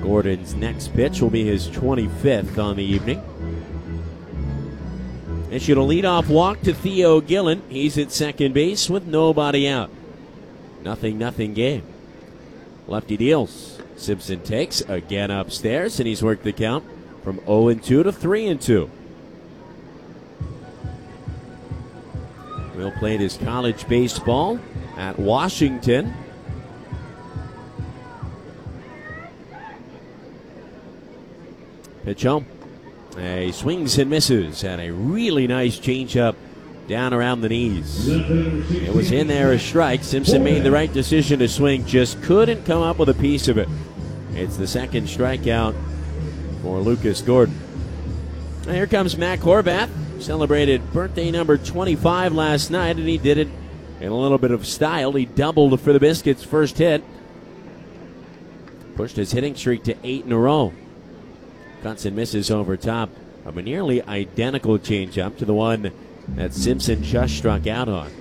Gordon's next pitch will be his 25th on the evening. Issued a leadoff walk to Theo Gillen. He's at second base with nobody out. 0-0 game. Lefty deals. Simpson takes again upstairs, and he's worked the count from 0-2 to 3-2. Will played his college baseball at Washington. Pitch home. He swings and misses, and a really nice changeup down around the knees. It was in there, a strike. Simpson made the right decision to swing, just couldn't come up with a piece of it. It's the second strikeout for Lucas Gordon. And here comes Matt Horvath. Celebrated birthday number 25 last night, and he did it in a little bit of style. He doubled for the Biscuits' first hit. Pushed his hitting streak to 8 in a row. Cuts and misses over top of a nearly identical changeup to the one that Simpson just struck out on.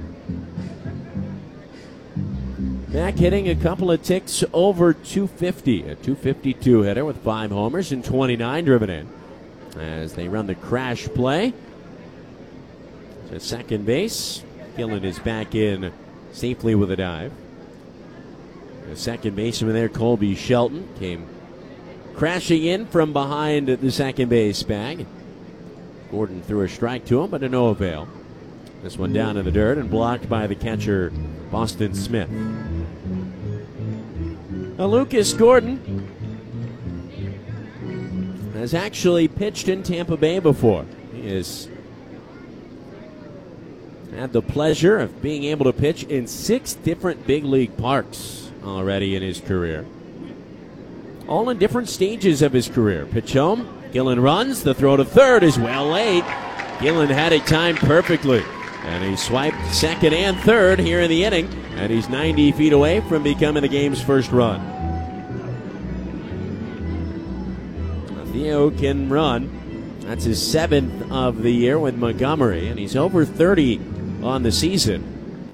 Mac hitting a couple of ticks over 250. A 252 hitter with 5 homers and 29 driven in. As they run the crash play to second base. Gillen is back in safely with a dive. The second baseman there, Colby Shelton, came crashing in from behind the second base bag. Gordon threw a strike to him, but to no avail. This one down in the dirt and blocked by the catcher, Boston Smith. Now, Lucas Gordon has actually pitched in Tampa Bay before. He has had the pleasure of being able to pitch in 6 different big league parks already in his career. All in different stages of his career. Pitch home. Gillen runs. The throw to third is well late. Gillen had it timed perfectly. And he swiped second and third here in the inning. And he's 90 feet away from becoming the game's first run. Theo can run. That's his 7th of the year with Montgomery. And he's over 30 on the season.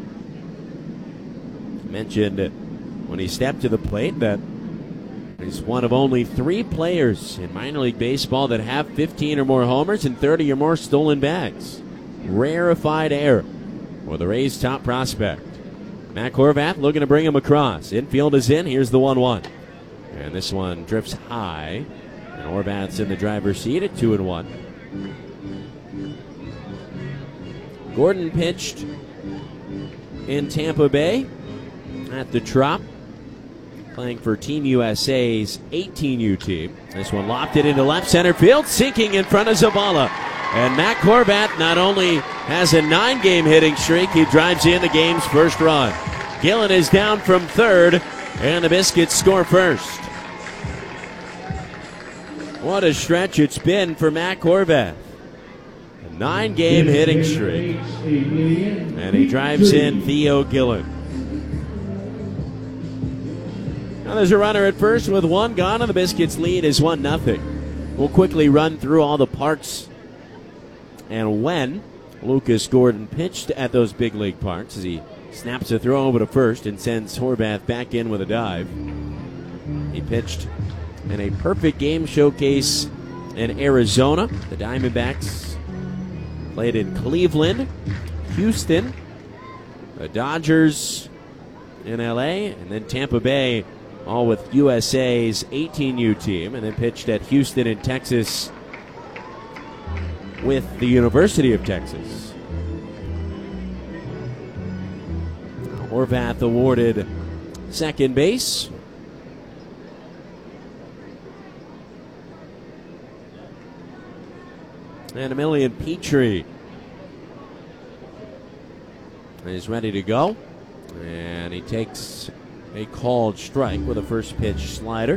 Mentioned when he stepped to the plate that he's one of only 3 players in minor league baseball that have 15 or more homers and 30 or more stolen bags. Rarefied air for the Rays' top prospect. Matt Horvath looking to bring him across. Infield is in. Here's the 1-1. And this one drifts high. And Horvath's in the driver's seat at 2-1. Gordon pitched in Tampa Bay at the Trop, playing for Team USA's 18U team. This one lofted into left center field, sinking in front of Zavala. And Matt Horvath not only has a 9-game hitting streak, he drives in the game's first run. Gillen is down from third, and the Biscuits score first. What a stretch it's been for Matt Horvath. A 9-game hitting streak. And he drives in Theo Gillen. Now there's a runner at first with 1 gone, and the Biscuits' lead is 1-0. We'll quickly run through all the parks and when Lucas Gordon pitched at those big league parks, as he snaps a throw over to first and sends Horvath back in with a dive. He pitched in a perfect game showcase in Arizona. The Diamondbacks played in Cleveland, Houston, the Dodgers in LA, and then Tampa Bay, all with USA's 18U team, and then pitched at Houston and Texas with the University of Texas. Horvath awarded second base. And Emilian Petrie is ready to go. And he takes a called strike with a first pitch slider.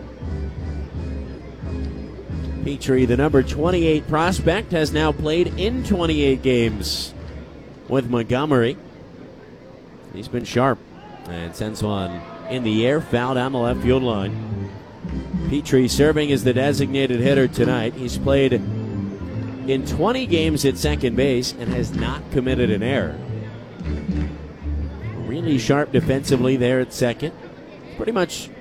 Petrie, the number 28 prospect, has now played in 28 games with Montgomery. He's been sharp and sends one in the air, foul down the left field line. Petrie serving as the designated hitter tonight. He's played in 20 games at second base and has not committed an error. Really sharp defensively there at second. Pretty much